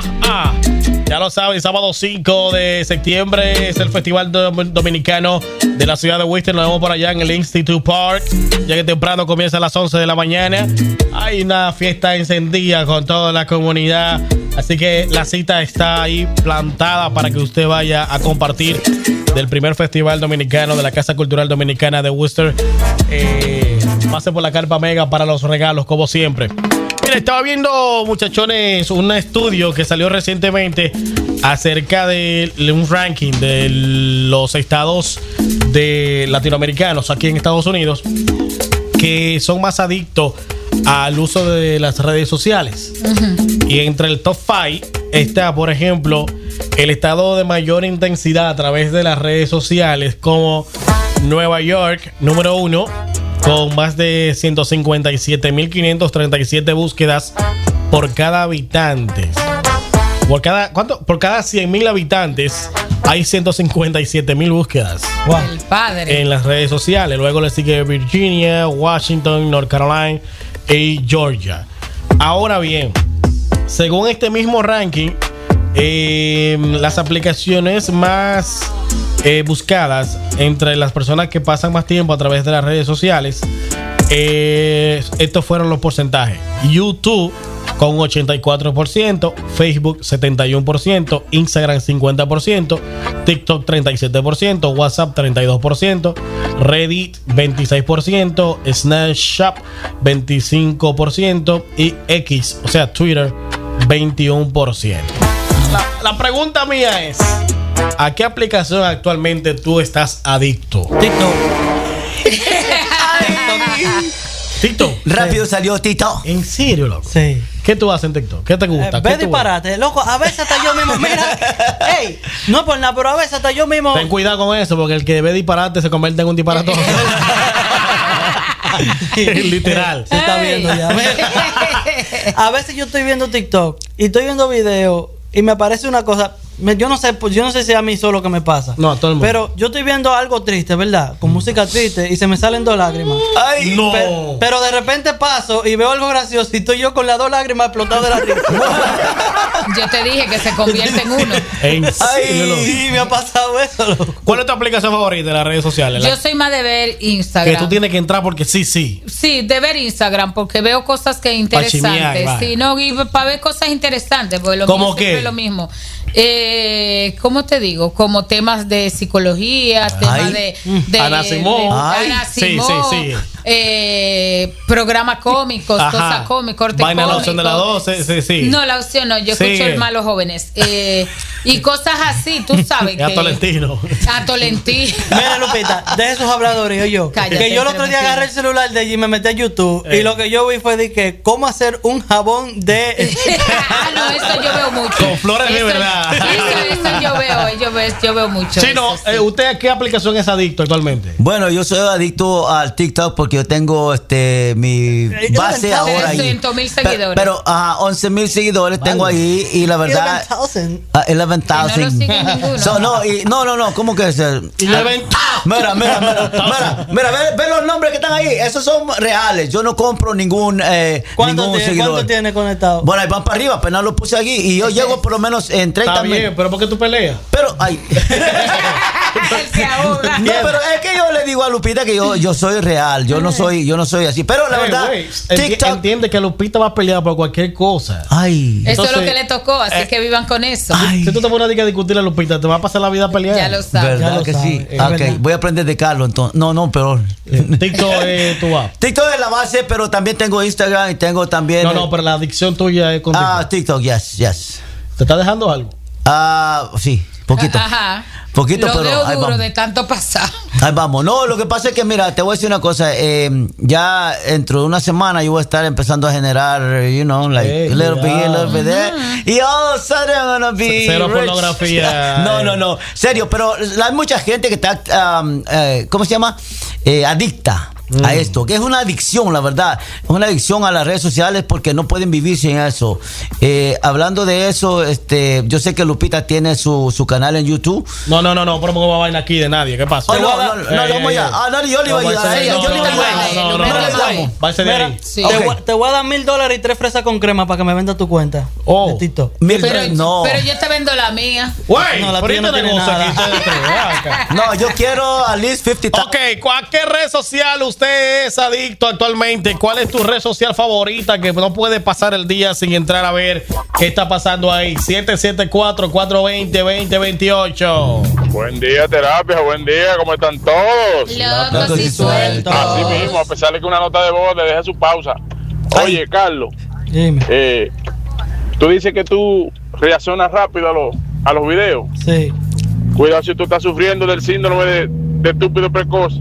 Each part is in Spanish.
Ya lo saben, sábado 5 de septiembre es el Festival Dominicano de la ciudad de Worcester. Nos vemos por allá en el Institute Park. Ya que temprano comienza a las 11 de la mañana. Hay una fiesta encendida con toda la comunidad. Así que la cita está ahí plantada para que usted vaya a compartir del primer Festival Dominicano de la Casa Cultural Dominicana de Worcester. Pase por la Carpa Mega para los regalos, como siempre. Mira, estaba viendo, muchachones, un estudio que salió recientemente acerca de un ranking de los estados de latinoamericanos aquí en Estados Unidos que son más adictos al uso de las redes sociales. Y entre el top 5 está, por ejemplo, el estado de mayor intensidad a través de las redes sociales, como Nueva York, número 1, con más de 157.537 búsquedas por cada habitante. Por cada 100.000 habitantes hay 157.000 búsquedas. Wow. El padre. En las redes sociales. Luego le sigue Virginia, Washington, North Carolina y Georgia. Ahora bien, según este mismo ranking, las aplicaciones más buscadas entre las personas que pasan más tiempo a través de las redes sociales, estos fueron los porcentajes. YouTube con 84%, Facebook 71%, Instagram 50%, TikTok 37%, WhatsApp 32%, Reddit 26%, Snapchat 25% y X, o sea Twitter, 21%. La pregunta mía es: ¿a qué aplicación actualmente tú estás adicto? TikTok. TikTok. Rápido salió TikTok. ¿En serio, loco? Sí. ¿Qué tú haces en TikTok? ¿Qué te gusta? Ve disparate, loco. A veces hasta yo mismo, mira. Ey, no por nada, pero a veces hasta yo mismo. Ten cuidado con eso, porque el que ve disparate se convierte en un disparatón. Literal. Se está viendo ya. A veces yo estoy viendo TikTok y estoy viendo videos y me aparece una cosa. Yo no sé si a mí solo que me pasa. No, a todo el mundo. Pero yo estoy viendo algo triste, ¿verdad? Con música triste y se me salen 2 lágrimas. Ay, no. Pero de repente paso y veo algo gracioso y estoy yo con las 2 lágrimas explotadas de la risa. Yo te dije que se convierte en uno. Ay, me ha pasado eso, loco. ¿Cuál es tu aplicación favorita de las redes sociales? Yo soy más de ver Instagram. Que tú tienes que entrar porque sí. Sí, de ver Instagram porque veo cosas que interesantes. Sí, no, y para ver cosas interesantes, porque lo ¿Cómo mío siempre es lo mismo. ¿Cómo te digo? Como temas de psicología, temas de Ana Simón. Ana Simón, sí. Programas cómicos, cosas cómicas, corte Vaina cómico. La opción de la 12, sí. No, la opción no, yo escucho el Malos Jóvenes. Y cosas así, tú sabes que... A Tolentino. Mira, Lupita, de esos habladores, yo. Cállate, que yo el otro día agarré el celular de allí y me metí a YouTube. Y lo que yo vi fue de que cómo hacer un jabón de... no, eso yo veo mucho. Con flores de verdad. Eso yo veo mucho. Sí, no, ¿usted a qué aplicación es adicto actualmente? Bueno, yo soy adicto al TikTok porque yo tengo mi base ahora ahí. 300,000 seguidores. Pero 11,000 seguidores tengo ahí y la verdad 11,000. 11,000. No, ¿cómo que es? Mira, ve los nombres que están ahí. Esos son reales. Yo no compro ningún seguidor. ¿Cuánto tiene conectado? Bueno, ahí van para arriba, apenas lo puse aquí y yo llego por lo menos en 30 Está bien, pero ¿por qué tú peleas? Pero, ay. Se ahoga. No, pero es que yo le digo a Lupita que yo soy real. Yo no soy así. Pero la verdad, TikTok. Entiende que Lupita va a pelear por cualquier cosa. Ay. Eso es lo que le tocó, así que vivan con eso. Ay. Si tú te pones a discutir a Lupita, te va a pasar la vida peleando. Ya lo sabes. ¿Verdad que sí? Ok, voy a aprender de Carlos entonces. No, peor. TikTok es tu app. TikTok es la base, pero también tengo Instagram y tengo también. No, pero la adicción tuya es con TikTok. TikTok, yes. ¿Te está dejando algo? Sí, poquito. Ajá. Poquito, lo pero veo ahí duro vamos. de tanto pasar. Ahí vamos. No, lo que pasa es que, mira, te voy a decir una cosa. Ya dentro de una semana yo voy a estar empezando a generar, like, a little bit there. Y all of a sudden I'm gonna be Cero rich. pornografía. No. Serio, pero hay mucha gente que está, ¿cómo se llama? Adicta a esto, que es una adicción, la verdad. Es una adicción a las redes sociales porque no pueden vivir sin eso. Hablando de eso, yo sé que Lupita tiene su canal en YouTube. No, propongo una vaina aquí de nadie. ¿Qué pasa? No, vamos ya. Yo le iba a ayudar a ella. Yo le iba a ayudar. Te voy a dar $1,000 y 3 fresas con crema para que me venda tu cuenta de TikTok. Pero yo te vendo la mía. Güey, no, la tuya no tiene nada. No, yo quiero at least 50. Ok, ¿a qué red social usted es adicto actualmente? ¿Cuál es tu red social favorita que no puede pasar el día sin entrar a ver qué está pasando ahí? 774-420-2028. Buen día, terapia, buen día, ¿cómo están todos? Locos y sueltos. Así mismo, a pesar de que una nota de voz le deje su pausa. Oye, Carlos, dime. Tú dices que tú reaccionas rápido a los videos. Sí. Cuidado si tú estás sufriendo del síndrome de estúpido precoz.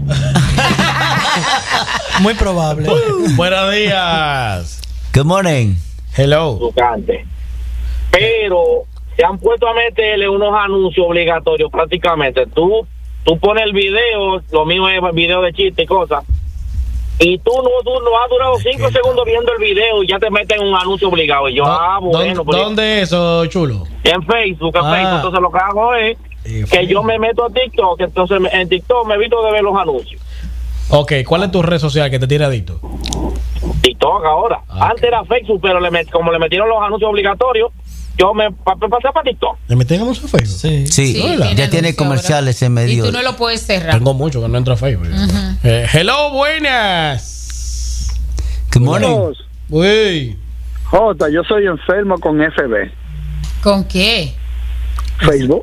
Muy probable. Buenos días. Good morning. Hello. Pero se han puesto a meterle unos anuncios obligatorios prácticamente. Tú pones el video, lo mío es video de chiste y cosas, y tú no has durado 5 segundos viendo el video y ya te meten un anuncio obligado. Y yo, bueno. ¿Dónde es eso, chulo? En Facebook, Entonces lo que hago es que yo me meto a TikTok, entonces en TikTok me evito de ver los anuncios. Ok, ¿cuál es tu red social que te tiene adicto? TikTok ahora. Antes era Facebook, pero como le metieron los anuncios obligatorios, yo me pasé para TikTok. ¿Le meten anuncios a Facebook? Sí. Ya tiene comerciales en medio. Y tú no lo puedes cerrar. Tengo mucho que no entro a Facebook. Hello, buenas. Good morning. Uy. Jota, yo soy enfermo con FB. ¿Con qué? Facebook.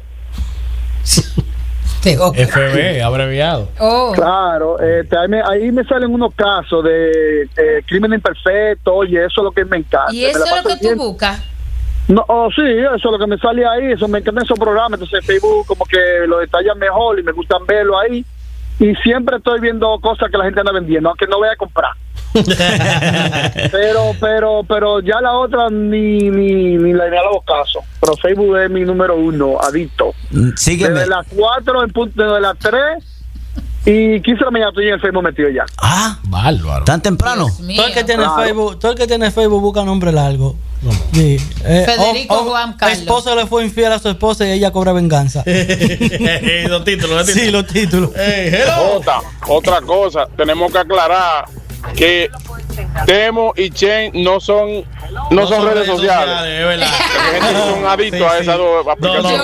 FB, abreviado. Oh. Claro, ahí me salen unos casos de crimen imperfecto y eso es lo que me encanta. ¿Y eso es lo que tú buscas? No, sí, eso es lo que me sale ahí, eso me encantan esos programas, entonces Facebook como que lo detallan mejor y me gustan verlo ahí. Y siempre estoy viendo cosas que la gente anda vendiendo, aunque no voy a comprar. pero ya la otra ni le hago caso. Pero Facebook es mi número 1, adicto. Sígueme. Desde las 4 en punto, desde las 3 y 15 de la mañana estoy en el Facebook metido ya. Bárbaro. ¿Tan temprano? Todo el que tiene Facebook busca nombre largo. Sí. Federico Juan Carlos. Esposo le fue infiel a su esposa y ella cobra venganza. Los títulos. Sí, los títulos. Hello. Otra cosa, tenemos que aclarar que Temo y Chen no son redes sociales. Es verdad. La gente son adictos a esas dos aplicaciones.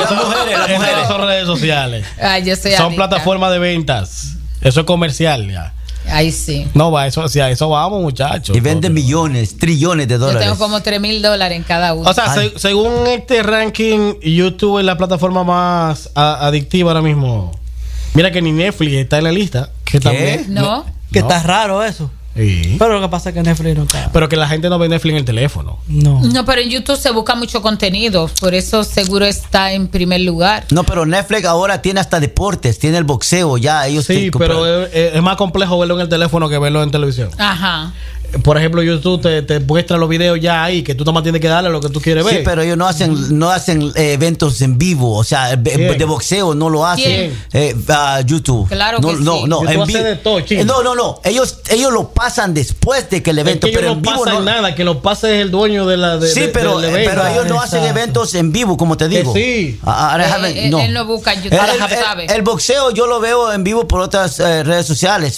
Las mujeres no son redes sociales. Ay, yo soy son adicta. plataformas de ventas. Eso es comercial ya. Ahí sí. No, va, eso vamos, muchachos. Y venden millones, trillones de dólares. Yo tengo como $3,000 en cada uno. O sea, según este ranking, YouTube es la plataforma más adictiva ahora mismo. Mira que ni Netflix está en la lista. Que también. No. Que está raro eso. Sí. Pero lo que pasa es que Netflix no está. Pero que la gente no ve Netflix en el teléfono. No, pero en YouTube se busca mucho contenido. Por eso seguro está en primer lugar. No, pero Netflix ahora tiene hasta deportes, tiene el boxeo, ya ellos Sí, pero es más complejo verlo en el teléfono que verlo en televisión. Ajá. Por ejemplo, YouTube te muestra los videos ya ahí, que tú nomás tienes que darle lo que tú quieres ver. Sí, pero ellos no hacen eventos en vivo, o sea, de boxeo no lo hacen. YouTube. Claro no, que sí. No, YouTube hace de todo, chico. No. Ellos lo pasan después de que el evento. Es que pero ellos en no vivo pasan nada, que lo pase el dueño de la. Sí, pero del evento. ellos no hacen eventos en vivo, como te digo. Sí. Él no busca YouTube. El boxeo yo lo veo en vivo por otras redes sociales.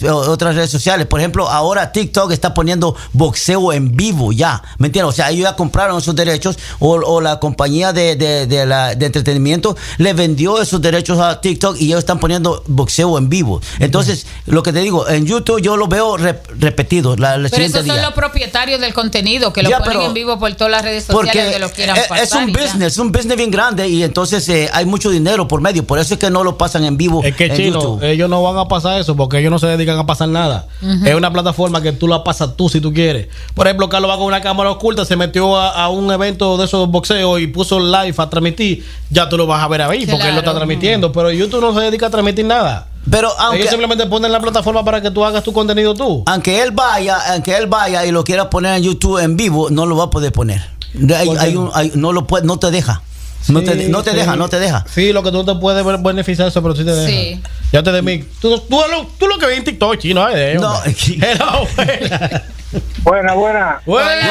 Por ejemplo, ahora TikTok está poniendo boxeo en vivo ya, ¿me entiendes? O sea, ellos ya compraron esos derechos o la compañía de entretenimiento le vendió esos derechos a TikTok y ellos están poniendo boxeo en vivo. Entonces, lo que te digo, en YouTube yo lo veo repetido. Pero esos son los propietarios del contenido que lo ponen en vivo por todas las redes sociales que lo quieran pasar. Es un business bien grande y entonces hay mucho dinero por medio. Por eso es que no lo pasan en vivo. Es que en chino, YouTube. ellos no van a pasar eso porque ellos no se dedican a pasar nada. Es una plataforma que tú la pasas tú si tú quieres. Por ejemplo, Carlos va con una cámara oculta, se metió a un evento de esos boxeos y puso live a transmitir. Ya tú lo vas a ver ahí porque él lo está transmitiendo. Pero YouTube no se dedica a transmitir nada. Pero ellos simplemente ponen la plataforma para que tú hagas tu contenido tú. Aunque él vaya y lo quiera poner en YouTube en vivo, no lo va a poder poner. No te deja. No te deja. Sí, lo que tú te puedes beneficiar eso, pero sí te deja. Sí. Ya te de mí. Tú lo que ves en TikTok, chino, de ellos. No. Hello, buena.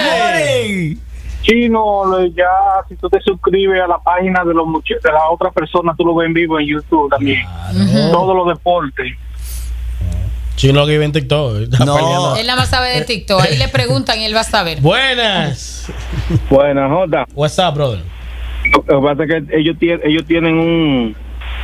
Chino, ya si tú te suscribes a la página de las otras personas, tú lo ves en vivo en YouTube también. Claro. Todos los deportes. Chino que vive en TikTok. No. Él nada más sabe de TikTok. Ahí le preguntan y él va a saber. Buenas, Jota. What's up, brother? Lo que pasa es que ellos tienen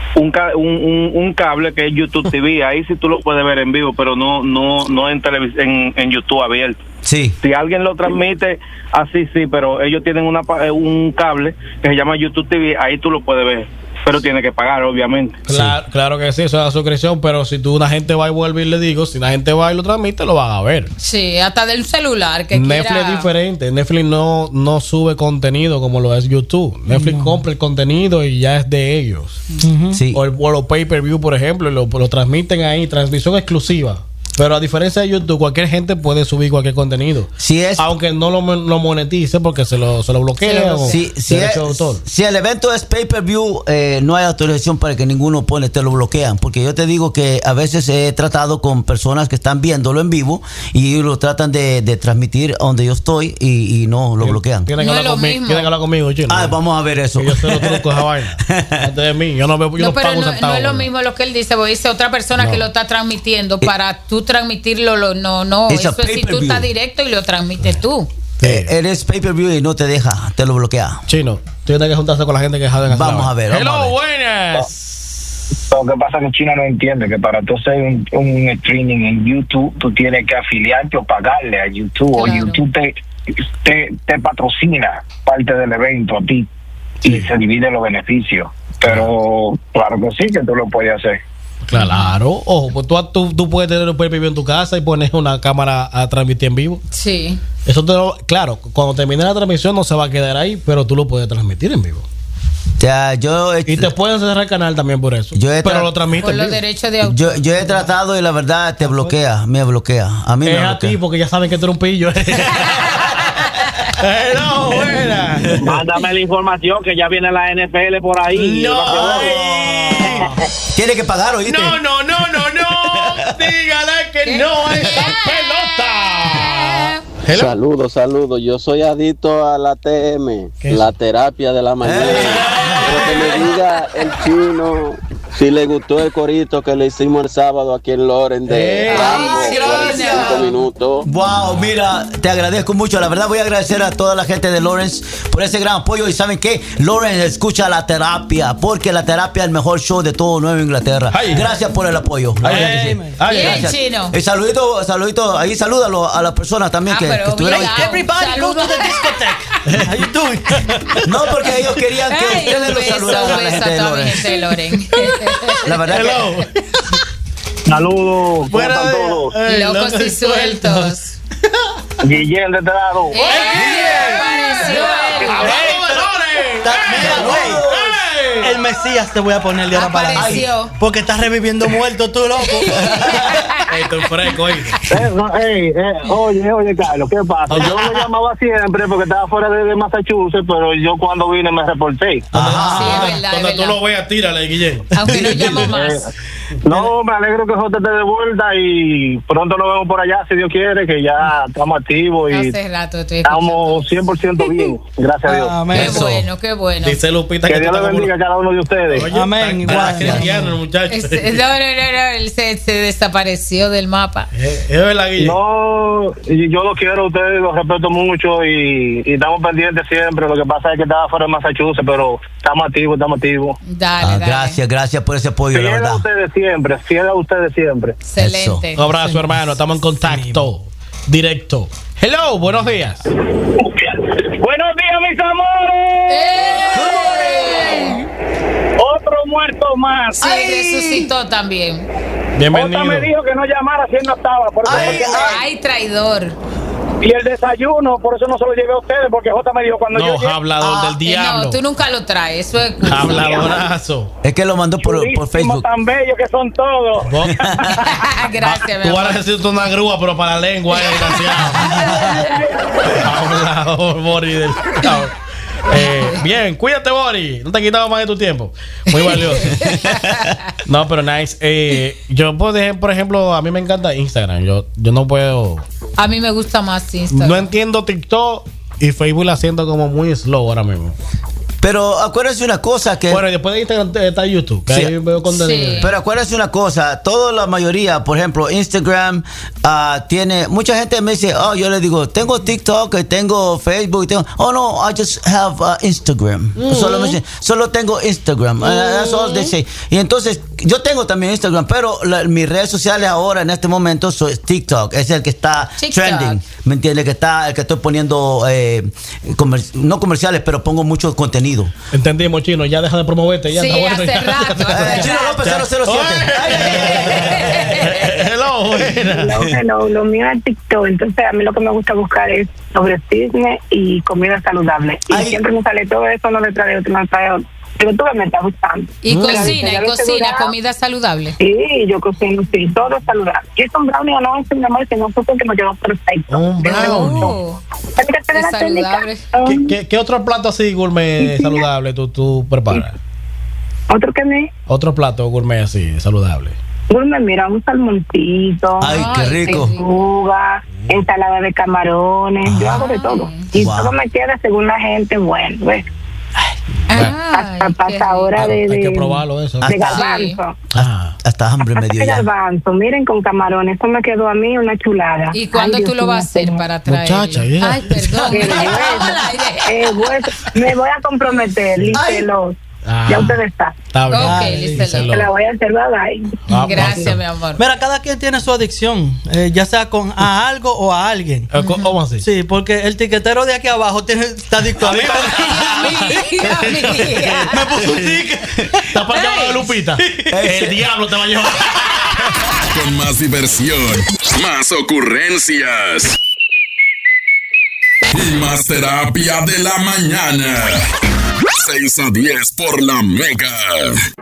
un cable que es YouTube TV. Ahí sí tú lo puedes ver en vivo, pero no en televisión, en YouTube abierto. Sí. Si alguien lo transmite así, sí, pero ellos tienen un cable que se llama YouTube TV. Ahí tú lo puedes ver, pero tiene que pagar, obviamente. Claro que sí, eso es la suscripción, pero si una gente va y vuelve y le digo, si la gente va y lo transmite, lo van a ver. Sí, hasta del celular que Netflix es diferente. Netflix no sube contenido como lo es YouTube. Netflix compra el contenido y ya es de ellos. Sí. O los pay-per-view, por ejemplo, lo transmiten ahí, transmisión exclusiva. Pero a diferencia de YouTube, cualquier gente puede subir cualquier contenido. Aunque no lo monetice porque se lo bloquea. Si el evento es pay-per-view, no hay autorización para que ninguno te lo bloquean. Porque yo te digo que a veces he tratado con personas que están viéndolo en vivo y lo tratan de transmitir donde yo estoy y no lo bloquean. Tienen que hablar conmigo, chino. Vamos a ver eso. Yo sé los trucos esa vaina. Antes de mí, yo no pago un centavo. No es lo mismo lo que él dice, porque dice otra persona que lo está transmitiendo para tú transmitirlo, eso es si tú estás directo y lo transmites tú. Eres pay-per-view y no te deja, te lo bloquea. Chino, tienes que juntarse con la gente que sabe. Vamos a ver. Hello, buenas. Lo que pasa es que China no entiende que para tú hacer un streaming en YouTube, tú tienes que afiliarte o pagarle a YouTube, o YouTube te patrocina parte del evento a ti y se divide los beneficios. Pero claro que sí, que tú lo puedes hacer. Claro, ojo, pues tú puedes tener un pay-per-view en tu casa y pones una cámara a transmitir en vivo. Sí. Eso claro, cuando termine la transmisión no se va a quedar ahí, pero tú lo puedes transmitir en vivo. Y te pueden cerrar el canal también por eso. Pero lo transmite por los derechos de autor. Yo he tratado y la verdad me bloquea. A mí me bloquea. A ti porque ya saben que tú eres un pillo. No, buena. Mándame la información que ya viene la NFL por ahí. No. Tiene que pagar, ¿oíste? No. Dígale que no a esa pelota. Saludos. Yo soy adicto a la TM, la terapia de la mañana. Pero que me diga el chino si le gustó el corito que le hicimos el sábado aquí en Loren de Rambo, 45 minutos. Wow, mira, te agradezco mucho. La verdad voy a agradecer a toda la gente de Lawrence por ese gran apoyo. Y ¿saben qué? Lawrence escucha la terapia, porque la terapia es el mejor show de todo Nueva Inglaterra. Gracias por el apoyo. Bien, chino. Y saludito, ahí salúdalo a las personas también que estuvieron. Everybody go to the discotheque. How you doing? No, porque ellos querían que ustedes lo saludaran a la gente de Lawrence. La verdad que... Saludos. ¿Cómo están todos? Locos y sueltos. Guillén de este lado. El Mesías te voy a poner de ahora para adelante. Porque estás reviviendo muerto tú, loco. Estoy fresco, oye, Carlos, ¿qué pasa? Yo me llamaba siempre porque estaba fuera de Massachusetts, pero yo cuando vine me reporté. Ajá. Sí, es verdad. Cuando tú lo veas, tírale, Guillén. Aunque no llamo más. No, me alegro que Jota esté de vuelta y pronto nos vemos por allá, si Dios quiere, que ya estamos activos y estamos 100% bien. Gracias a Dios. Amén. Qué bueno. Dice Lupita que Dios le bendiga a cada uno de ustedes. Oye, amén. Igual. No, él se desapareció del mapa. Es verdad, Guillén. No, yo los quiero a ustedes, los respeto mucho y estamos pendientes siempre. Lo que pasa es que estaba fuera de Massachusetts, pero estamos activos. Dale. Gracias por ese apoyo, la verdad. Fiel a ustedes siempre. Excelente. Un abrazo, hermano. Estamos en contacto directo. Hello, buenos días. Buenos días, mis amores. Otro muerto más. Sí, resucitó también. Bienvenido. Jota me dijo que no llamara si él no estaba. Ay, traidor. Y el desayuno, por eso no se lo llevé a ustedes, porque Jota me dijo cuando yo llegué. Hablador del diablo. No, tú nunca lo traes, eso es... Habladorazo. Es que lo mandó por Facebook. Tan bellos que son todos. Gracias, tú vas a necesitar una grúa, pero para la lengua, desgraciado. Hablador, morir del diablo. Bien, cuídate, Bori. No te he quitado más de tu tiempo. Muy valioso. No, pero nice. Yo, por ejemplo, a mí me encanta Instagram. Yo no puedo. A mí me gusta más Instagram. No entiendo TikTok y Facebook la siento como muy slow ahora mismo. Pero acuérdense una cosa que... Bueno, después de Instagram está YouTube, que sí, ahí veo contenido. Sí. Pero acuérdense una cosa, toda la mayoría, por ejemplo, Instagram tiene... Mucha gente me dice, yo le digo, tengo TikTok, tengo Facebook, oh no, I just have Instagram. Solo tengo Instagram. That's all they say. Y entonces, yo tengo también Instagram, pero mis redes sociales ahora, en este momento, soy TikTok. Es el que está trending. ¿Me entiendes? El que estoy poniendo, no comerciales, pero pongo mucho contenido. Entendimos, Chino, ya deja de promoverte. Ya sí, está hace bueno. rato. Chino López 007. Hello. Lo mío es TikTok. Entonces, a mí lo que me gusta buscar es sobre cisne y comida saludable. Y siempre me sale todo eso, no le trae otro, pero tú me estás gustando. Y cocina, comida saludable. Sí, yo cocino, sí, todo es saludable. Y es un brownie o no, es un amor que no supo que me quedó perfecto. Un brownie. Es saludable. ¿Qué otro plato así gourmet saludable tú preparas? ¿Otro que me? Otro plato gourmet así, saludable. Gourmet, mira, un salmoncito. Ay, qué rico. Pechuga, ensalada de camarones. Yo hago de todo. Y todo me queda según la gente, bueno, ¿ves? Hasta pasa hora hay que probarlo eso. De garbanzo. Hasta hambre me dio ya. Garbanzo, miren, con camarones. Eso me quedó a mí una chulada. ¿Y cuándo tú lo vas a hacer para traer? Muchacha, Ay, perdón. Me voy a comprometer, lístelos. Ya ustedes están. Está bien. Ok, se la voy a hacer, bye. Gracias, mi amor. Mira, cada quien tiene su adicción, ya sea a algo o a alguien. ¿Cómo así? Sí, porque el tiquetero de aquí abajo está adicto a mí. Me puso un ticket. Está para llevar a Lupita. El diablo te va a llevar. Con más diversión, más ocurrencias y más terapia de la mañana. 6 a 10 por la Mega.